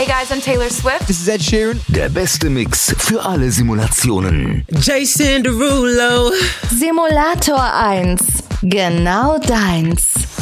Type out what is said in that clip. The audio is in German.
Hey guys, I'm Taylor Swift. This is Ed Sheeran. Der beste Mix für alle Simulationen. Jason Derulo. Simulator 1. Genau deins.